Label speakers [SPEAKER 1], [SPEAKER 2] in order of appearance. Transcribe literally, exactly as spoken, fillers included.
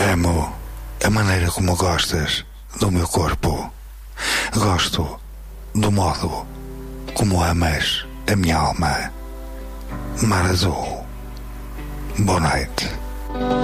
[SPEAKER 1] Amo a maneira como gostas do meu corpo. Gosto do modo como amas a minha alma. Mar Azul. Boa noite.